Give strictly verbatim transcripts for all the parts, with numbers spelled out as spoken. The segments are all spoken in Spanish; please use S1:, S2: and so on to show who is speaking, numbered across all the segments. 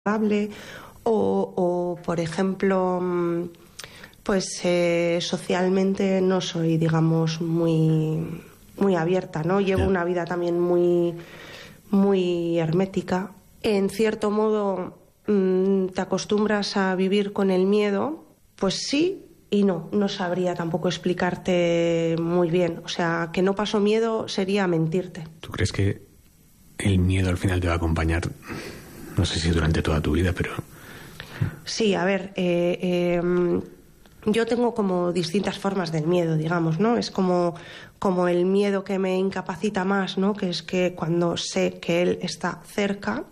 S1: o, o por ejemplo, pues eh, socialmente no soy, digamos, muy, muy abierta, ¿no? Llevo yeah. una vida también muy, muy hermética. En cierto modo, mmm, te acostumbras a vivir con el miedo, pues sí y no, no sabría tampoco explicarte muy bien. O sea, que no paso miedo sería mentirte.
S2: ¿Tú crees que el miedo al final te va a acompañar, no sé si durante toda tu vida, pero...?
S1: Sí, a ver, eh, eh, yo tengo como distintas formas del miedo, digamos, ¿no? Es como, como el miedo que me incapacita más, ¿no? Que es que cuando sé que él está cerca.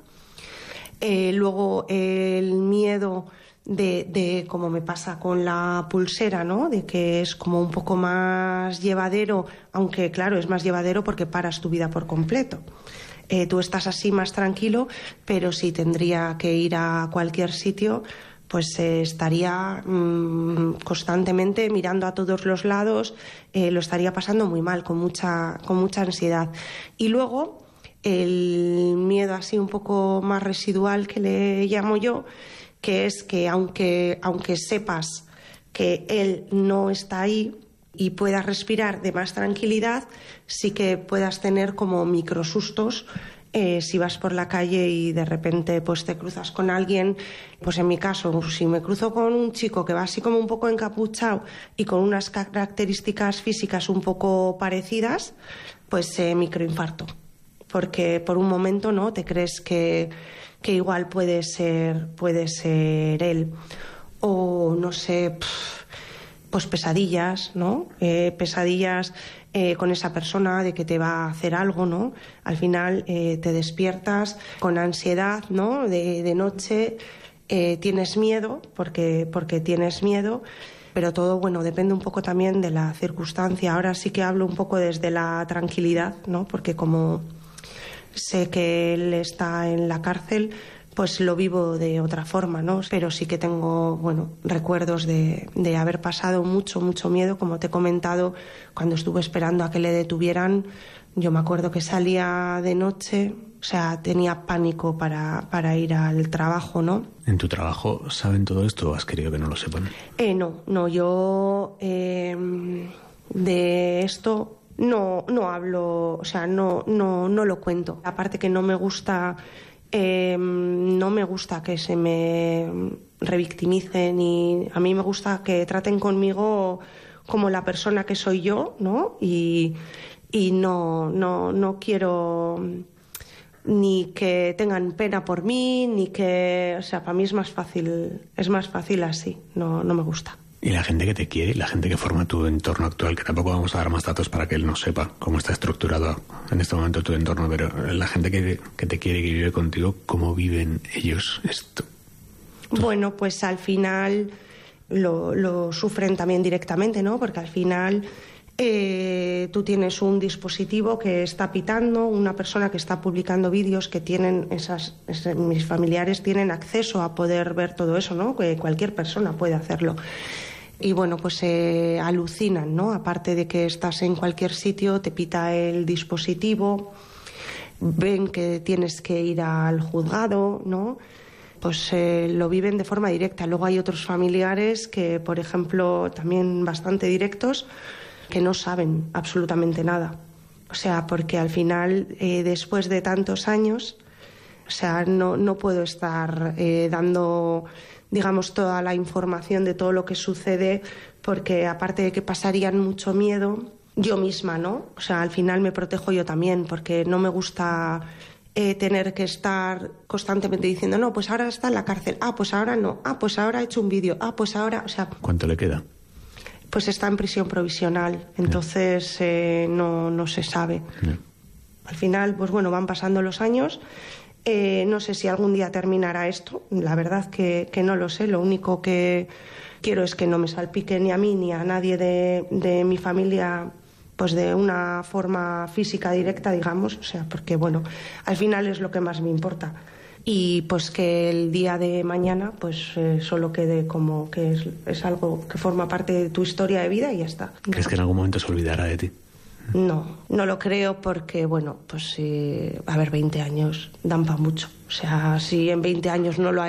S1: Eh, luego el miedo de, de, como me pasa con la pulsera, ¿no? De que es como un poco más llevadero, aunque claro, es más llevadero porque paras tu vida por completo. Eh, tú estás así más tranquilo, pero si tendría que ir a cualquier sitio, pues eh, estaría mmm, constantemente mirando a todos los lados, eh, lo estaría pasando muy mal, con mucha, con mucha ansiedad. Y luego el miedo así un poco más residual que le llamo yo, que es que aunque, aunque sepas que él no está ahí y puedas respirar de más tranquilidad, sí que puedas tener como microsustos eh, si vas por la calle y de repente pues te cruzas con alguien. Pues en mi caso, si me cruzo con un chico que va así como un poco encapuchado y con unas características físicas un poco parecidas, pues eh, microinfarto. Porque por un momento, ¿no?, te crees que, que igual puede ser, puede ser él. O no sé, pff, pues pesadillas, ¿no? Eh, pesadillas eh, con esa persona de que te va a hacer algo, ¿no? Al final eh, te despiertas con ansiedad, ¿no? De, de noche eh, tienes miedo, porque, porque tienes miedo, pero todo, bueno, depende un poco también de la circunstancia. Ahora sí que hablo un poco desde la tranquilidad, ¿no? Porque como sé que él está en la cárcel, pues lo vivo de otra forma, ¿no? Pero sí que tengo, bueno, recuerdos de, de haber pasado mucho, mucho miedo. Como te he comentado, cuando estuve esperando a que le detuvieran, yo me acuerdo que salía de noche, o sea, tenía pánico para, para ir al trabajo, ¿no?
S2: ¿En tu trabajo saben todo esto o has querido que no lo sepan?
S1: Eh, no, no, yo eh, de esto... No, no hablo, o sea, no, no, no lo cuento. Aparte que no me gusta, eh, no me gusta que se me revictimicen y a mí me gusta que traten conmigo como la persona que soy yo, ¿no? Y, y no, no, no quiero ni que tengan pena por mí, ni que, o sea, para mí es más fácil, es más fácil así, no, no me gusta.
S2: Y la gente que te quiere, la gente que forma tu entorno actual, que tampoco vamos a dar más datos para que él no sepa cómo está estructurado en este momento tu entorno, pero la gente que, que te quiere y que vive contigo, ¿cómo viven ellos esto?
S1: Bueno, pues al final lo, lo sufren también directamente, ¿no? Porque al final eh, tú tienes un dispositivo que está pitando, una persona que está publicando vídeos que tienen esas, esas, mis familiares tienen acceso a poder ver todo eso, ¿no? Que cualquier persona puede hacerlo. Y bueno, pues eh, alucinan, ¿no? Aparte de que estás en cualquier sitio, te pita el dispositivo, ven que tienes que ir al juzgado, ¿no? Pues eh, lo viven de forma directa. Luego hay otros familiares que, por ejemplo, también bastante directos, que no saben absolutamente nada. O sea, porque al final, eh, después de tantos años, o sea, no, no puedo estar eh, dando, digamos, toda la información de todo lo que sucede, porque aparte de que pasarían mucho miedo, yo misma, ¿no? O sea, al final me protejo yo también, porque no me gusta eh, tener que estar constantemente diciendo, no, pues ahora está en la cárcel, ah, pues ahora no, ah, pues ahora he hecho un vídeo, ah, pues ahora, o sea...
S2: ¿Cuánto le queda?
S1: Pues está en prisión provisional, entonces eh, no, no se sabe. Yeah. Al final, pues bueno, van pasando los años. Eh, no sé si algún día terminará esto, la verdad que, que no lo sé. Lo único que quiero es que no me salpique ni a mí ni a nadie de, de mi familia, pues de una forma física directa, digamos. O sea, porque bueno, al final es lo que más me importa. Y pues que el día de mañana pues eh, solo quede como que es, es algo que forma parte de tu historia de vida y ya está.
S2: ¿Crees que en algún momento se olvidará de ti?
S1: No, no lo creo porque, bueno, pues eh, a ver, veinte años dan para mucho. O sea, si en veinte años no lo ha